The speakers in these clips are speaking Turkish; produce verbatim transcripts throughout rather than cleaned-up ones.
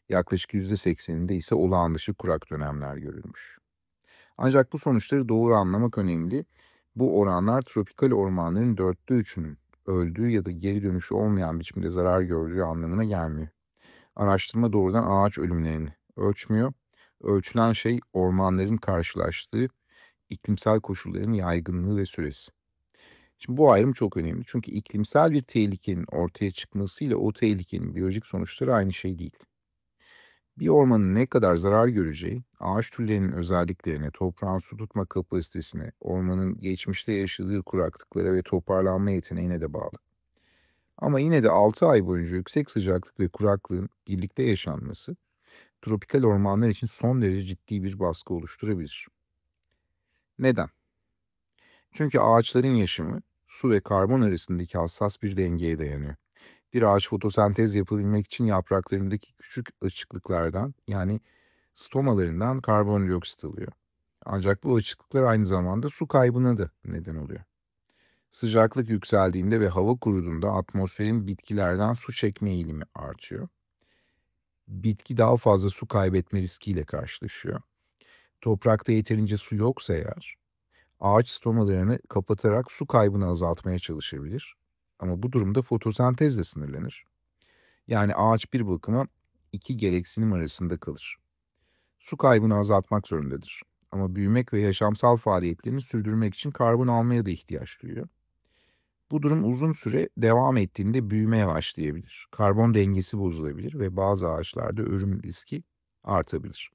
Yaklaşık yüzde sekseninde ise olağan dışı kurak dönemler görülmüş. Ancak bu sonuçları doğru anlamak önemli. Bu oranlar tropikal ormanların dörtte üçünün öldüğü ya da geri dönüşü olmayan biçimde zarar gördüğü anlamına gelmiyor. Araştırma doğrudan ağaç ölümlerini ölçmüyor. Ölçülen şey ormanların karşılaştığı iklimsel koşulların yaygınlığı ve süresi. Şimdi bu ayrım çok önemli. Çünkü iklimsel bir tehlikenin ortaya çıkmasıyla o tehlikenin biyolojik sonuçları aynı şey değil. Bir ormanın ne kadar zarar göreceği, ağaç türlerinin özelliklerine, toprağın su tutma kapasitesine, ormanın geçmişte yaşadığı kuraklıklara ve toparlanma yeteneğine de bağlı. Ama yine de altı ay boyunca yüksek sıcaklık ve kuraklığın birlikte yaşanması, tropikal ormanlar için son derece ciddi bir baskı oluşturabilir. Neden? Çünkü ağaçların yaşamı, su ve karbon arasındaki hassas bir dengeye dayanıyor. Bir ağaç fotosentez yapabilmek için yapraklarındaki küçük açıklıklardan, yani stomalarından karbondioksit alıyor. Ancak bu açıklıklar aynı zamanda su kaybına da neden oluyor. Sıcaklık yükseldiğinde ve hava kuruduğunda atmosferin bitkilerden su çekme eğilimi artıyor. Bitki daha fazla su kaybetme riskiyle karşılaşıyor. Toprakta yeterince su yoksa eğer, ağaç stomalarını kapatarak su kaybını azaltmaya çalışabilir. Ama bu durumda fotosentezle sınırlanır. Yani ağaç bir bakıma iki gereksinim arasında kalır. Su kaybını azaltmak zorundadır. Ama büyümek ve yaşamsal faaliyetlerini sürdürmek için karbon almaya da ihtiyaç duyuyor. Bu durum uzun süre devam ettiğinde büyüme yavaşlayabilir. Karbon dengesi bozulabilir ve bazı ağaçlarda ölüm riski artabilir.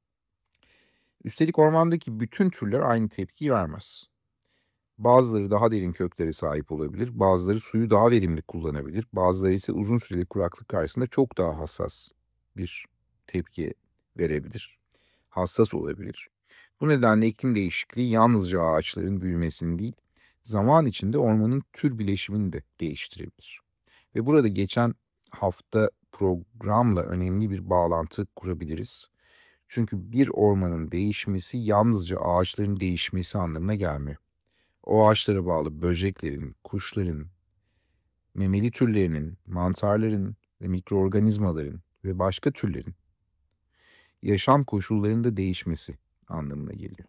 Üstelik ormandaki bütün türler aynı tepkiyi vermez. Bazıları daha derin köklere sahip olabilir, bazıları suyu daha verimli kullanabilir, bazıları ise uzun süreli kuraklık karşısında çok daha hassas bir tepki verebilir, hassas olabilir. Bu nedenle iklim değişikliği yalnızca ağaçların büyümesini değil, zaman içinde ormanın tür bileşimini de değiştirebilir. Ve burada geçen hafta programla önemli bir bağlantı kurabiliriz. Çünkü bir ormanın değişmesi yalnızca ağaçların değişmesi anlamına gelmiyor. O ağaçlara bağlı böceklerin, kuşların, memeli türlerinin, mantarların ve mikroorganizmaların ve başka türlerin yaşam koşullarında değişmesi anlamına geliyor.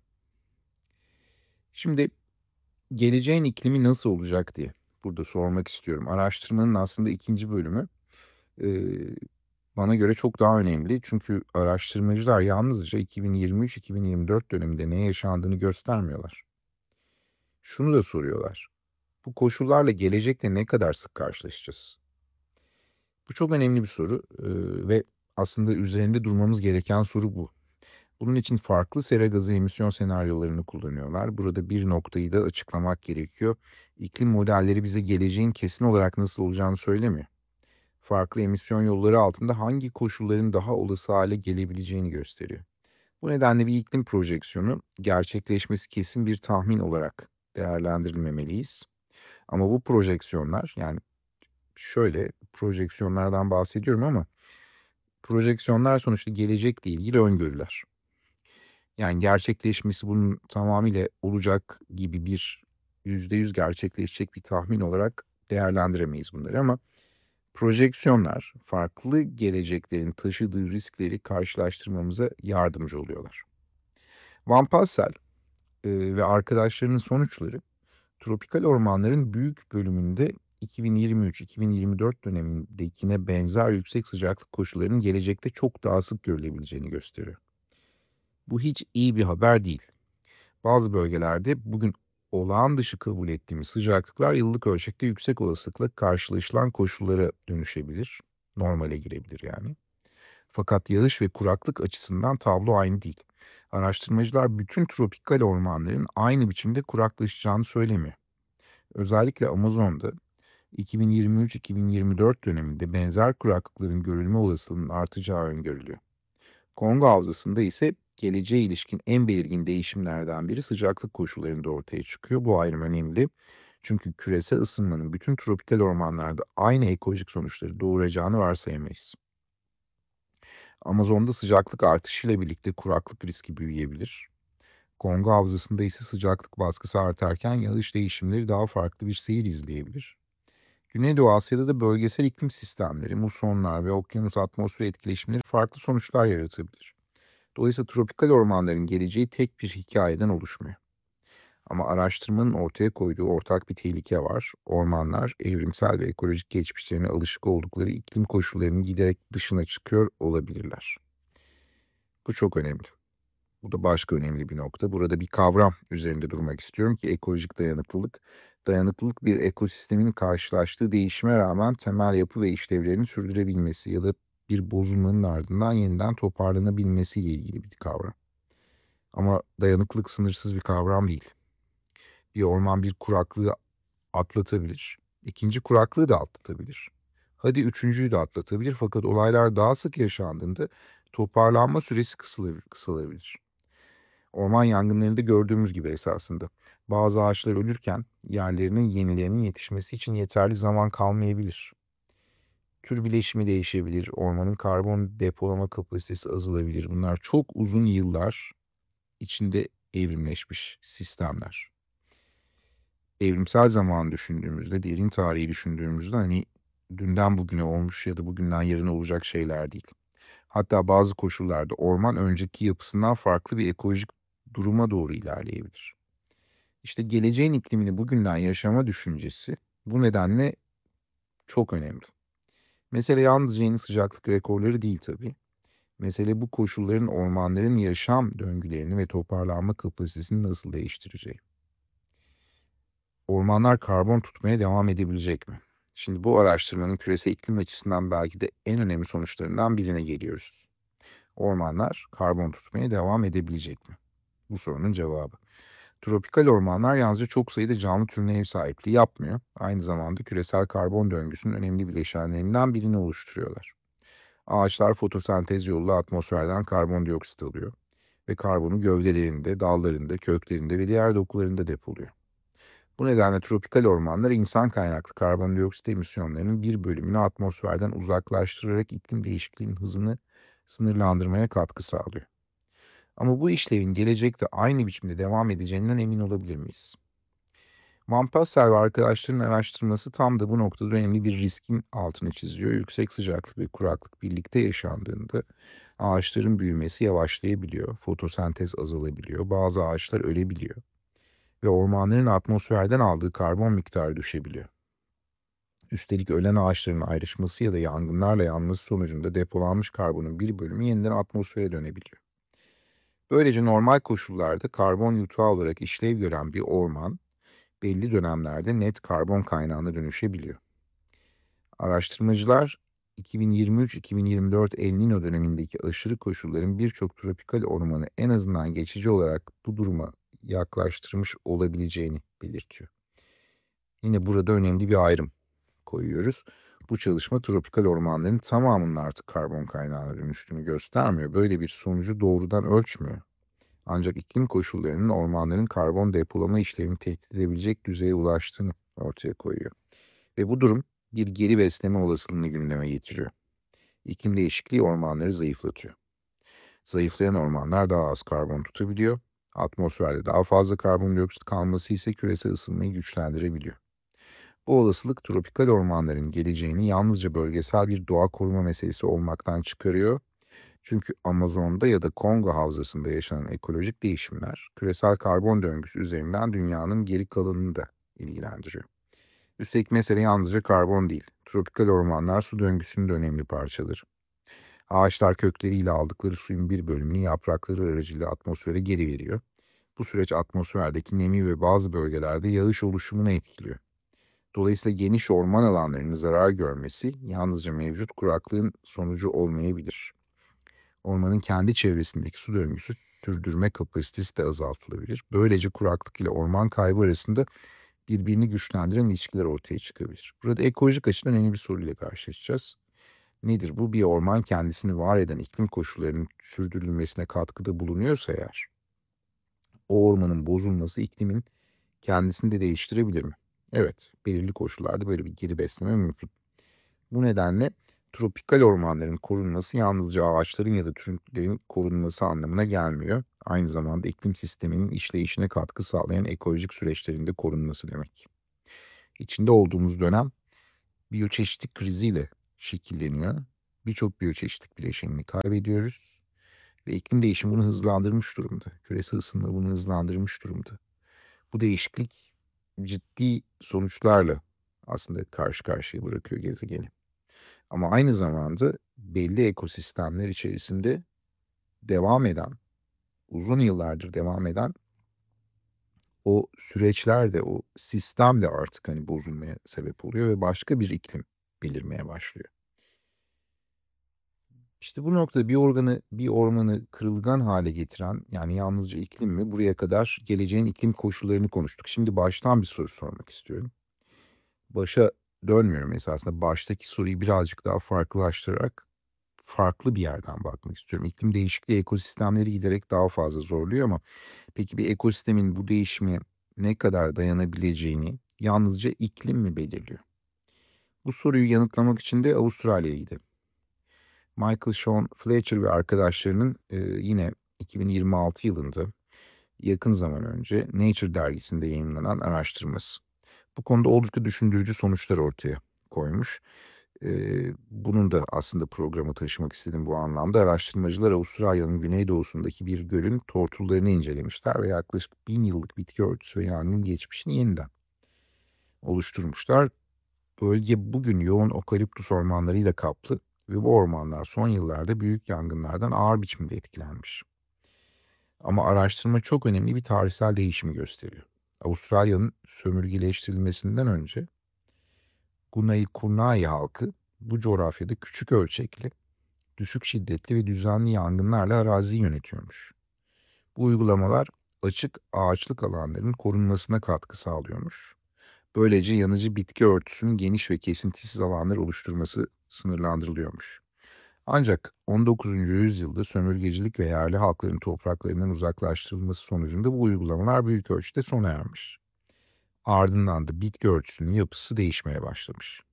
Şimdi geleceğin iklimi nasıl olacak diye burada sormak istiyorum. Araştırmanın aslında ikinci bölümü eee, bana göre çok daha önemli. Çünkü araştırmacılar yalnızca iki bin yirmi üç iki bin yirmi dört döneminde ne yaşandığını göstermiyorlar. Şunu da soruyorlar. Bu koşullarla gelecekte ne kadar sık karşılaşacağız? Bu çok önemli bir soru eee, ve aslında üzerinde durmamız gereken soru bu. Bunun için farklı sera gazı emisyon senaryolarını kullanıyorlar. Burada bir noktayı da açıklamak gerekiyor. İklim modelleri bize geleceğin kesin olarak nasıl olacağını söylemiyor. Farklı emisyon yolları altında hangi koşulların daha olası hale gelebileceğini gösteriyor. Bu nedenle bir iklim projeksiyonu gerçekleşmesi kesin bir tahmin olarak değerlendirilmemeliyiz. Ama bu projeksiyonlar, yani şöyle projeksiyonlardan bahsediyorum ama projeksiyonlar sonuçta gelecekle ilgili öngörüler. Yani gerçekleşmesi bunun tamamıyla olacak gibi bir yüzde yüz gerçekleşecek bir tahmin olarak değerlendiremeyiz bunları ama projeksiyonlar farklı geleceklerin taşıdığı riskleri karşılaştırmamıza yardımcı oluyorlar. Van Passel e, ve arkadaşlarının sonuçları tropikal ormanların büyük bölümünde iki bin yirmi üç iki bin yirmi dört dönemindekine benzer yüksek sıcaklık koşullarının gelecekte çok daha sık görülebileceğini gösteriyor. Bu hiç iyi bir haber değil. Bazı bölgelerde bugün olağan dışı kabul ettiğimiz sıcaklıklar yıllık ölçekte yüksek olasılıkla karşılaşılan koşullara dönüşebilir. Normale girebilir yani. Fakat yağış ve kuraklık açısından tablo aynı değil. Araştırmacılar bütün tropikal ormanların aynı biçimde kuraklaşacağını söylemiyor. Özellikle Amazon'da iki bin yirmi üç iki bin yirmi dört döneminde benzer kuraklıkların görülme olasılığının artacağı öngörülüyor. Kongo Havzası'nda ise geleceğe ilişkin en belirgin değişimlerden biri sıcaklık koşullarında ortaya çıkıyor. Bu ayrım önemli. Çünkü küresel ısınmanın bütün tropikal ormanlarda aynı ekolojik sonuçları doğuracağını varsayamayız. Amazon'da sıcaklık artışıyla birlikte kuraklık riski büyüyebilir. Kongo Havzası'nda ise sıcaklık baskısı artarken yağış değişimleri daha farklı bir seyir izleyebilir. Güneydoğu Asya'da da bölgesel iklim sistemleri, musonlar ve okyanus atmosfer etkileşimleri farklı sonuçlar yaratabilir. Dolayısıyla tropikal ormanların geleceği tek bir hikayeden oluşmuyor. Ama araştırmanın ortaya koyduğu ortak bir tehlike var. Ormanlar evrimsel ve ekolojik geçmişlerine alışık oldukları iklim koşullarının giderek dışına çıkıyor olabilirler. Bu çok önemli. Bu da başka önemli bir nokta. Burada bir kavram üzerinde durmak istiyorum ki ekolojik dayanıklılık. Dayanıklılık bir ekosistemin karşılaştığı değişime rağmen temel yapı ve işlevlerini sürdürebilmesi ya da bir bozulmanın ardından yeniden toparlanabilmesiyle ilgili bir kavram. Ama dayanıklılık sınırsız bir kavram değil. Bir orman bir kuraklığı atlatabilir. İkinci kuraklığı da atlatabilir. Hadi üçüncüyü de atlatabilir fakat olaylar daha sık yaşandığında toparlanma süresi kısalır, kısalabilir. Orman yangınlarında gördüğümüz gibi esasında. Bazı ağaçlar ölürken yerlerinin yenilerinin yetişmesi için yeterli zaman kalmayabilir. Tür bileşimi değişebilir, ormanın karbon depolama kapasitesi azalabilir. Bunlar çok uzun yıllar içinde evrimleşmiş sistemler. Evrimsel zamanı düşündüğümüzde, derin tarihi düşündüğümüzde hani dünden bugüne olmuş ya da bugünden yarına olacak şeyler değil. Hatta bazı koşullarda orman önceki yapısından farklı bir ekolojik duruma doğru ilerleyebilir. İşte geleceğin iklimini bugünden yaşama düşüncesi bu nedenle çok önemli. Mesele yalnızca yeni sıcaklık rekorları değil tabii. Mesele bu koşulların ormanların yaşam döngülerini ve toparlanma kapasitesini nasıl değiştireceği. Ormanlar karbon tutmaya devam edebilecek mi? Şimdi bu araştırmanın küresel iklim açısından belki de en önemli sonuçlarından birine geliyoruz. Ormanlar karbon tutmaya devam edebilecek mi? Bu sorunun cevabı. Tropikal ormanlar yalnızca çok sayıda canlı türüne ev sahipliği yapmıyor. Aynı zamanda küresel karbon döngüsünün önemli bileşenlerinden birini oluşturuyorlar. Ağaçlar fotosentez yoluyla atmosferden karbondioksit alıyor ve karbonu gövdelerinde, dallarında, köklerinde ve diğer dokularında depoluyor. Bu nedenle tropikal ormanlar insan kaynaklı karbondioksit emisyonlarının bir bölümünü atmosferden uzaklaştırarak iklim değişikliğinin hızını sınırlandırmaya katkı sağlıyor. Ama bu işlevin gelecekte aynı biçimde devam edeceğinden emin olabilir miyiz? Van Passel ve arkadaşlarının araştırması tam da bu noktada önemli bir riskin altını çiziyor. Yüksek sıcaklık ve kuraklık birlikte yaşandığında ağaçların büyümesi yavaşlayabiliyor, fotosentez azalabiliyor, bazı ağaçlar ölebiliyor ve ormanların atmosferden aldığı karbon miktarı düşebiliyor. Üstelik ölen ağaçların ayrışması ya da yangınlarla yanması sonucunda depolanmış karbonun bir bölümü yeniden atmosfere dönebiliyor. Böylece normal koşullarda karbon yutağı olarak işlev gören bir orman belli dönemlerde net karbon kaynağına dönüşebiliyor. Araştırmacılar iki bin yirmi üç iki bin yirmi dört El Niño dönemindeki aşırı koşulların birçok tropikal ormanı en azından geçici olarak bu duruma yaklaştırmış olabileceğini belirtiyor. Yine burada önemli bir ayrım koyuyoruz. Bu çalışma tropikal ormanların tamamının artık karbon kaynağına dönüştüğünü göstermiyor. Böyle bir sonucu doğrudan ölçmüyor. Ancak iklim koşullarının ormanların karbon depolama işlevini tehdit edebilecek düzeye ulaştığını ortaya koyuyor. Ve bu durum bir geri besleme olasılığını gündeme getiriyor. İklim değişikliği ormanları zayıflatıyor. Zayıflayan ormanlar daha az karbon tutabiliyor. Atmosferde daha fazla karbondioksit kalması ise küresel ısınmayı güçlendirebiliyor. Bu olasılık tropikal ormanların geleceğini yalnızca bölgesel bir doğa koruma meselesi olmaktan çıkarıyor. Çünkü Amazon'da ya da Kongo havzasında yaşanan ekolojik değişimler küresel karbon döngüsü üzerinden dünyanın geri kalanını da ilgilendiriyor. Üstelik mesele yalnızca karbon değil. Tropikal ormanlar su döngüsünün de önemli parçaları. Ağaçlar kökleriyle aldıkları suyun bir bölümünü yaprakları aracılığıyla atmosfere geri veriyor. Bu süreç atmosferdeki nemi ve bazı bölgelerde yağış oluşumunu etkiliyor. Dolayısıyla geniş orman alanlarının zarar görmesi yalnızca mevcut kuraklığın sonucu olmayabilir. Ormanın kendi çevresindeki su döngüsü sürdürme kapasitesi de azaltılabilir. Böylece kuraklık ile orman kaybı arasında birbirini güçlendiren ilişkiler ortaya çıkabilir. Burada ekolojik açıdan önemli bir soruyla karşılaşacağız. Nedir bu? Bir orman kendisini var eden iklim koşullarının sürdürülmesine katkıda bulunuyorsa eğer, o ormanın bozulması iklimin kendisini de değiştirebilir mi? Evet, belirli koşullarda böyle bir geri besleme mümkün. Bu nedenle tropikal ormanların korunması yalnızca ağaçların ya da türlerin korunması anlamına gelmiyor. Aynı zamanda iklim sisteminin işleyişine katkı sağlayan ekolojik süreçlerin de korunması demek. İçinde olduğumuz dönem biyoçeşitlik kriziyle şekilleniyor. Birçok biyoçeşitlik bileşenini kaybediyoruz ve iklim değişimi bunu hızlandırmış durumda. Küresel ısınma bunu hızlandırmış durumda. Bu değişiklik ciddi sonuçlarla aslında karşı karşıya bırakıyor gezegeni. Ama aynı zamanda belli ekosistemler içerisinde devam eden, uzun yıllardır devam eden o süreçler de, o sistem de artık hani bozulmaya sebep oluyor ve başka bir iklim belirmeye başlıyor. İşte bu noktada bir organı, bir ormanı kırılgan hale getiren, yani yalnızca iklim mi? Buraya kadar geleceğin iklim koşullarını konuştuk. Şimdi baştan bir soru sormak istiyorum. Başa dönmüyorum esasında. Baştaki soruyu birazcık daha farklılaştırarak farklı bir yerden bakmak istiyorum. İklim değişikliği ekosistemleri giderek daha fazla zorluyor ama peki bir ekosistemin bu değişime ne kadar dayanabileceğini yalnızca iklim mi belirliyor? Bu soruyu yanıtlamak için de Avustralya'ya gidelim. Michael Sean Fletcher ve arkadaşlarının e, yine iki bin yirmi altı yılında yakın zaman önce Nature dergisinde yayınlanan araştırması. Bu konuda oldukça düşündürücü sonuçlar ortaya koymuş. Ee, bunun da aslında programa taşımak istedim bu anlamda. Araştırmacılar Avustralya'nın güneydoğusundaki bir gölün tortullarını incelemişler ve yaklaşık bin yıllık bitki örtüsü ve yangın geçmişini yeniden oluşturmuşlar. Bölge bugün yoğun okaliptus ormanlarıyla kaplı ve bu ormanlar son yıllarda büyük yangınlardan ağır biçimde etkilenmiş. Ama araştırma çok önemli bir tarihsel değişimi gösteriyor. Avustralya'nın sömürgeleştirilmesinden önce Gunai Kurnai halkı bu coğrafyada küçük ölçekli, düşük şiddetli ve düzenli yangınlarla araziyi yönetiyormuş. Bu uygulamalar açık ağaçlık alanların korunmasına katkı sağlıyormuş. Böylece yanıcı bitki örtüsünün geniş ve kesintisiz alanlar oluşturması sınırlandırılıyormuş. Ancak on dokuzuncu yüzyılda sömürgecilik ve yerli halkların topraklarından uzaklaştırılması sonucunda bu uygulamalar büyük ölçüde sona ermiş. Ardından da bitki örtüsünün yapısı değişmeye başlamış.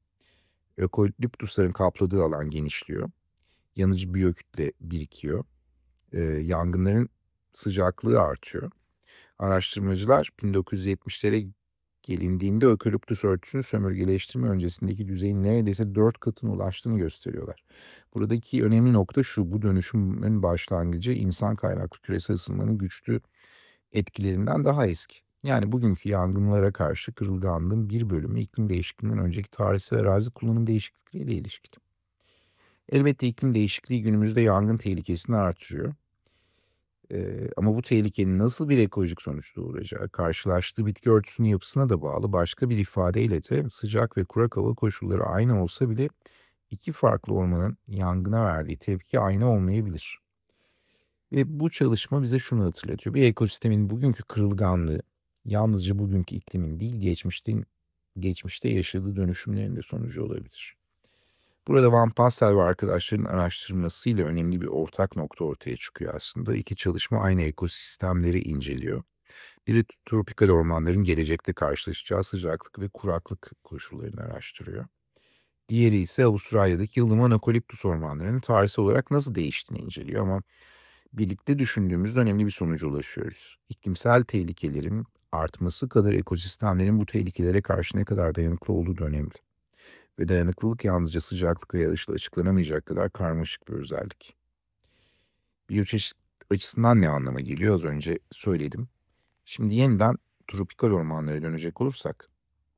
Ökoliptusların kapladığı alan genişliyor. Yanıcı biyokütle birikiyor. Ee, yangınların sıcaklığı artıyor. Araştırmacılar bin dokuz yüz yetmişlere gelindiğinde ökoliptus örtüsünün sömürgeleştirme öncesindeki düzeyin neredeyse dört katına ulaştığını gösteriyorlar. Buradaki önemli nokta şu: bu dönüşümün başlangıcı insan kaynaklı küresel ısınmanın güçlü etkilerinden daha eski. Yani bugünkü yangınlara karşı kırılganlığın bir bölümü iklim değişikliğinden önceki tarihsel arazi kullanım değişiklikleriyle ilişkili. Elbette iklim değişikliği günümüzde yangın tehlikesini artırıyor. Ee, ama bu tehlikenin nasıl bir ekolojik sonuç doğuracağı, karşılaştığı bitki örtüsünün yapısına da bağlı. Başka bir ifadeyle de sıcak ve kurak hava koşulları aynı olsa bile iki farklı ormanın yangına verdiği tepki aynı olmayabilir. Ve bu çalışma bize şunu hatırlatıyor: bir ekosistemin bugünkü kırılganlığı yalnızca bugünkü iklimin değil, geçmişten, geçmişte yaşadığı dönüşümlerin de sonucu olabilir. Burada Van Passel ve arkadaşlarının araştırmasıyla önemli bir ortak nokta ortaya çıkıyor aslında. İki çalışma aynı ekosistemleri inceliyor. Biri tropikal ormanların gelecekte karşılaşacağı sıcaklık ve kuraklık koşullarını araştırıyor. Diğeri ise Avustralya'daki ılıman ökoliptus ormanlarının tarihsel olarak nasıl değiştiğini inceliyor ama birlikte düşündüğümüzde önemli bir sonuca ulaşıyoruz. İklimsel tehlikelerin artması kadar ekosistemlerin bu tehlikelere karşı ne kadar dayanıklı olduğu da önemli. Ve dayanıklılık yalnızca sıcaklık ve yağışla açıklanamayacak kadar karmaşık bir özellik. Biyoçeşitlik açısından ne anlama geliyor az önce söyledim. Şimdi yeniden tropikal ormanlara dönecek olursak,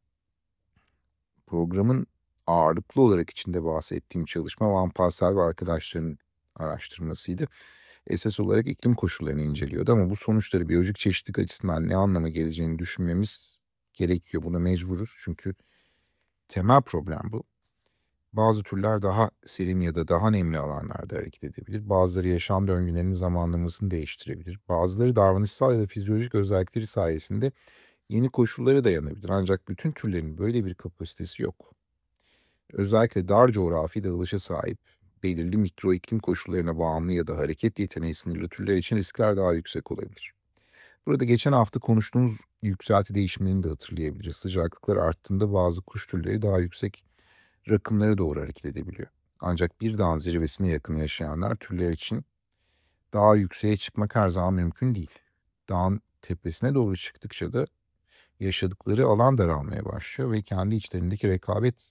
programın ağırlıklı olarak içinde bahsettiğim çalışma Van Passel ve arkadaşlarının araştırmasıydı. Esas olarak iklim koşullarını inceliyordu ama bu sonuçları biyolojik çeşitlilik açısından ne anlama geleceğini düşünmemiz gerekiyor. Buna mecburuz çünkü temel problem bu. Bazı türler daha serin ya da daha nemli alanlarda hareket edebilir. Bazıları yaşam döngülerinin zamanlamasını değiştirebilir. Bazıları davranışsal ya da fizyolojik özellikleri sayesinde yeni koşullara dayanabilir. Ancak bütün türlerin böyle bir kapasitesi yok. Özellikle dar coğrafi dağılışa sahip, belirli mikro iklim koşullarına bağımlı ya da hareket yeteneği sınırlı türler için riskler daha yüksek olabilir. Burada geçen hafta konuştuğumuz yükselti değişimlerini de hatırlayabiliriz. Sıcaklıklar arttığında bazı kuş türleri daha yüksek rakımlara doğru hareket edebiliyor. Ancak bir dağın zirvesine yakın yaşayanlar türler için daha yükseğe çıkmak her zaman mümkün değil. Dağın tepesine doğru çıktıkça da yaşadıkları alan daralmaya başlıyor ve kendi içlerindeki rekabet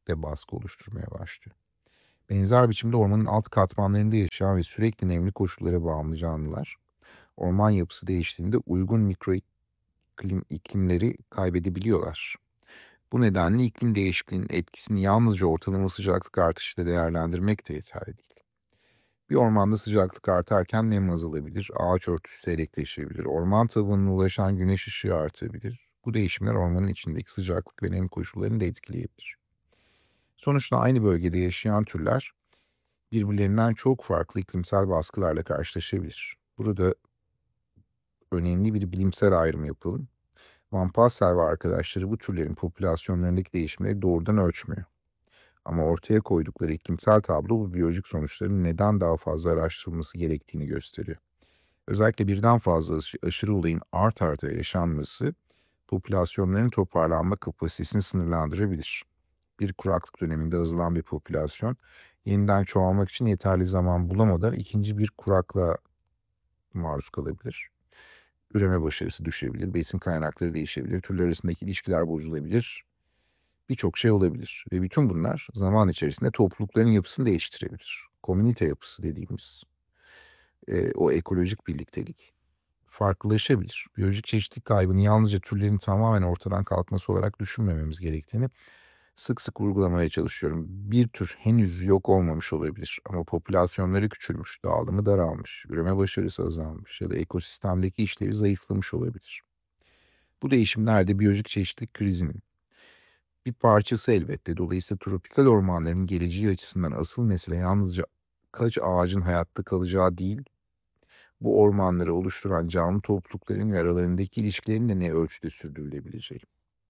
de baskı oluşturmaya başlıyor. Benzer biçimde ormanın alt katmanlarında yaşayan ve sürekli nemli koşullara bağımlı canlılar, orman yapısı değiştiğinde uygun mikro iklim, iklimleri kaybedebiliyorlar. Bu nedenle iklim değişikliğinin etkisini yalnızca ortalama sıcaklık artışıyla değerlendirmek de yeterli değil. Bir ormanda sıcaklık artarken nem azalabilir, ağaç örtüsü seyrekleşebilir, orman tabanına ulaşan güneş ışığı artabilir. Bu değişimler ormanın içindeki sıcaklık ve nem koşullarını da etkileyebilir. Sonuçta aynı bölgede yaşayan türler birbirlerinden çok farklı iklimsel baskılarla karşılaşabilir. Burada önemli bir bilimsel ayrım yapalım. Van Passel ve arkadaşları bu türlerin popülasyonlarındaki değişimleri doğrudan ölçmüyor. Ama ortaya koydukları iklimsel tablo bu biyolojik sonuçların neden daha fazla araştırılması gerektiğini gösteriyor. Özellikle birden fazla aşı- aşırı olayın art arda yaşanması popülasyonların toparlanma kapasitesini sınırlandırabilir. Bir kuraklık döneminde azalan bir popülasyon yeniden çoğalmak için yeterli zaman bulamadan ikinci bir kuraklığa maruz kalabilir. Üreme başarısı düşebilir, besin kaynakları değişebilir, türler arasındaki ilişkiler bozulabilir, birçok şey olabilir. Ve bütün bunlar zaman içerisinde toplulukların yapısını değiştirebilir. Komünite yapısı dediğimiz e, o ekolojik birliktelik farklılaşabilir. Biyolojik çeşitlilik kaybını yalnızca türlerin tamamen ortadan kalkması olarak düşünmememiz gerektiğini sık sık vurgulamaya çalışıyorum. Bir tür henüz yok olmamış olabilir ama popülasyonları küçülmüş, dağılımı daralmış, üreme başarısı azalmış ya da ekosistemdeki işlevi zayıflamış olabilir. Bu değişimler de biyolojik çeşitlilik krizinin bir parçası elbette. Dolayısıyla tropikal ormanların geleceği açısından asıl mesele yalnızca kaç ağacın hayatta kalacağı değil, bu ormanları oluşturan canlı toplulukların ve aralarındaki ilişkilerin de ne ölçüde sürdürülebileceği.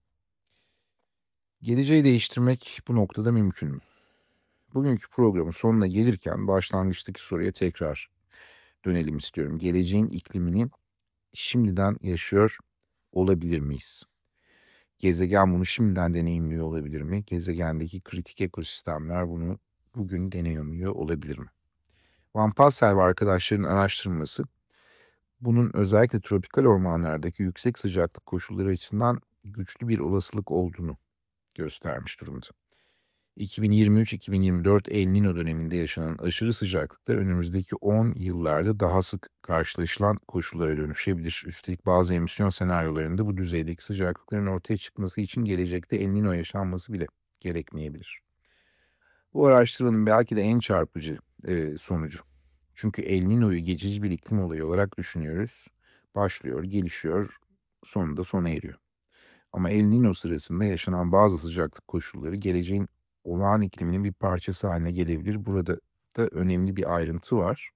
Geleceği değiştirmek bu noktada mümkün mü? Bugünkü programın sonuna gelirken başlangıçtaki soruya tekrar dönelim istiyorum. Geleceğin iklimini şimdiden yaşıyor olabilir miyiz? Gezegen bunu şimdiden deneyimliyor olabilir mi? Gezegendeki kritik ekosistemler bunu bugün deneyimliyor olabilir mi? Van Passel ve arkadaşlarının araştırması bunun özellikle tropikal ormanlardaki yüksek sıcaklık koşulları açısından güçlü bir olasılık olduğunu göstermiş durumda. iki bin yirmi üç iki bin yirmi dört El Niño döneminde yaşanan aşırı sıcaklıklar önümüzdeki on yıllarda daha sık karşılaşılan koşullara dönüşebilir. Üstelik bazı emisyon senaryolarında bu düzeydeki sıcaklıkların ortaya çıkması için gelecekte El Niño yaşanması bile gerekmeyebilir. Bu araştırmanın belki de en çarpıcı e, sonucu. Çünkü El Niño'yu geçici bir iklim olayı olarak düşünüyoruz. Başlıyor, gelişiyor, sonunda sona eriyor. Ama El Niño sırasında yaşanan bazı sıcaklık koşulları geleceğin olağan ikliminin bir parçası haline gelebilir. Burada da önemli bir ayrıntı var.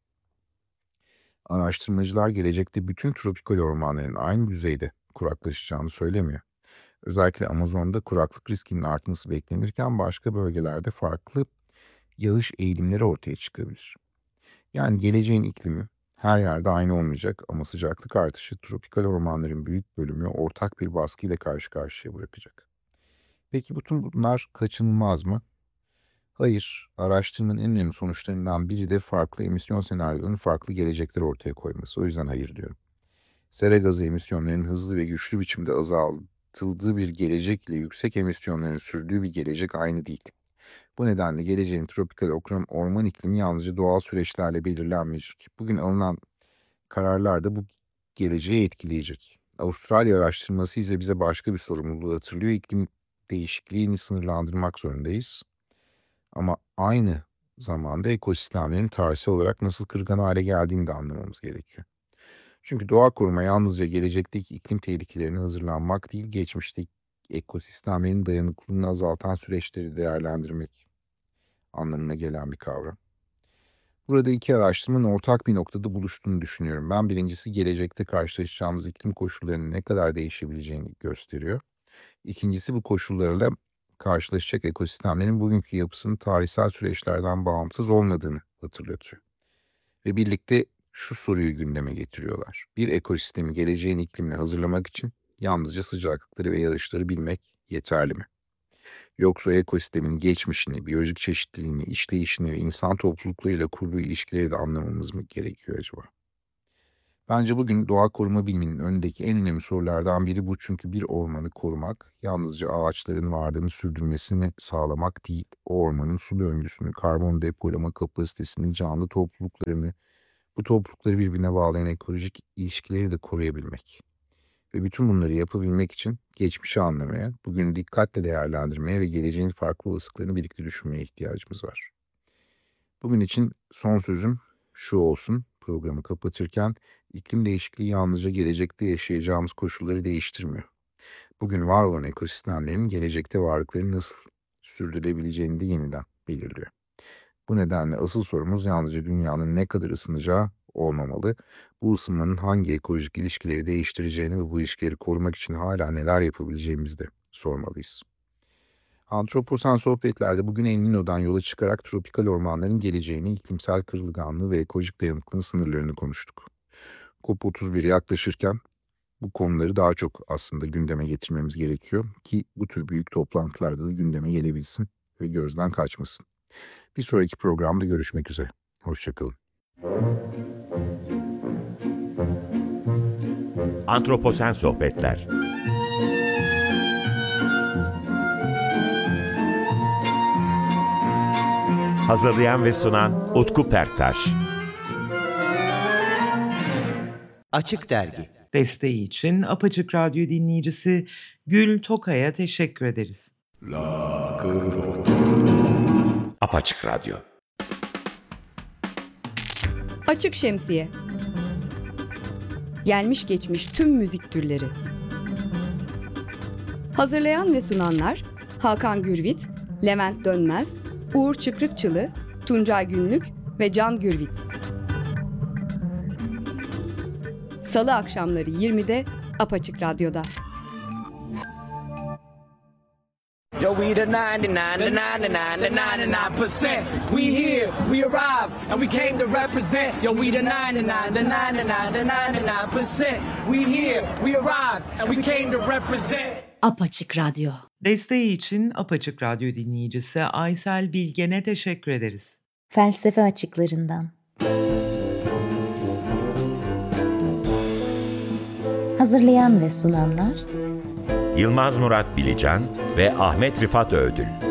Araştırmacılar gelecekte bütün tropikal ormanların aynı düzeyde kuraklaşacağını söylemiyor. Özellikle Amazon'da kuraklık riskinin artması beklenirken başka bölgelerde farklı yağış eğilimleri ortaya çıkabilir. Yani geleceğin iklimi her yerde aynı olmayacak ama sıcaklık artışı tropikal ormanların büyük bölümü ortak bir baskıyla karşı karşıya bırakacak. Peki bütün bunlar kaçınılmaz mı? Hayır, araştırmanın en önemli sonuçlarından biri de farklı emisyon senaryolarının farklı gelecekler ortaya koyması. O yüzden hayır diyorum. Sera gazı emisyonlarının hızlı ve güçlü biçimde azaltıldığı bir gelecek ile yüksek emisyonların sürdüğü bir gelecek aynı değil. Bu nedenle geleceğin tropikal okram- orman iklimi yalnızca doğal süreçlerle belirlenmeyecek. Bugün alınan kararlar da bu geleceği etkileyecek. Avustralya araştırması ise bize başka bir sorumluluğu hatırlıyor. İklim değişikliğini sınırlandırmak zorundayız. Ama aynı zamanda ekosistemlerin tarihsel olarak nasıl kırılgan hale geldiğini de anlamamız gerekiyor. Çünkü doğa koruma yalnızca gelecekteki iklim tehlikelerine hazırlanmak değil, geçmişteki ekosistemlerin dayanıklılığını azaltan süreçleri değerlendirmek anlamına gelen bir kavram. Burada iki araştırmanın ortak bir noktada buluştuğunu düşünüyorum. Ben birincisi gelecekte karşılaşacağımız iklim koşullarının ne kadar değişebileceğini gösteriyor. İkincisi bu koşullarla karşılaşacak ekosistemlerin bugünkü yapısının tarihsel süreçlerden bağımsız olmadığını hatırlatıyor. Ve birlikte şu soruyu gündeme getiriyorlar. Bir ekosistemi geleceğin iklimine hazırlamak için yalnızca sıcaklıkları ve yağışları bilmek yeterli mi? Yoksa ekosistemin geçmişini, biyolojik çeşitliliğini, işleyişini ve insan topluluklarıyla kurduğu ilişkileri de anlamamız mı gerekiyor acaba? Bence bugün doğa koruma biliminin önündeki en önemli sorulardan biri bu. Çünkü bir ormanı korumak yalnızca ağaçların varlığını sürdürmesini sağlamak değil, o ormanın su döngüsünü, karbon depolama kapasitesini, canlı topluluklarını, bu toplulukları birbirine bağlayan ekolojik ilişkileri de koruyabilmek. Ve bütün bunları yapabilmek için geçmişi anlamaya, bugünü dikkatle değerlendirmeye ve geleceğin farklı olasılıklarını birlikte düşünmeye ihtiyacımız var. Bugün için son sözüm şu olsun programı kapatırken: iklim değişikliği yalnızca gelecekte yaşayacağımız koşulları değiştirmiyor. Bugün var olan ekosistemlerin gelecekte varlıkları nasıl sürdürülebileceğini de yeniden belirliyor. Bu nedenle asıl sorumuz yalnızca dünyanın ne kadar ısınacağı olmamalı. Bu ısınmanın hangi ekolojik ilişkileri değiştireceğini ve bu ilişkileri korumak için hala neler yapabileceğimizi de sormalıyız. Antroposen sohbetlerde bugün El Niño'dan yola çıkarak tropikal ormanların geleceğini, iklimsel kırılganlığı ve ekolojik dayanıklılığın sınırlarını konuştuk. COP otuz bir yaklaşırken bu konuları daha çok aslında gündeme getirmemiz gerekiyor ki bu tür büyük toplantılarda da gündeme gelebilsin ve gözden kaçmasın. Bir sonraki programda görüşmek üzere. Hoşçakalın. Antroposen Sohbetler. Hazırlayan ve sunan Utku Perktaş. Açık Dergi. Desteği için Apaçık Radyo dinleyicisi Gül Tokay'a teşekkür ederiz. Apaçık Radyo. Açık Şemsiye. Gelmiş geçmiş tüm müzik türleri. Hazırlayan ve sunanlar Hakan Gürvit, Levent Dönmez, Uğur Çıkrıkçılı, Tuncay Günlük ve Can Gürvit. Salı akşamları yirmide Apaçık Radyo'da. Yo, we the ninety-nine, the ninety-nine, the ninety-nine percent. We here, we arrived, and we came to represent. Yo, we the ninety-nine, the ninety-nine, the ninety-nine percent. We here, we arrived, and we came to represent. Apaçık Radyo. Desteği için Apaçık Radyo dinleyicisi Aysel Bilgen'e teşekkür ederiz. Felsefe açıklarından. Hazırlayan ve sunanlar Yılmaz Murat Bilecan ve Ahmet Rifat Öğdül.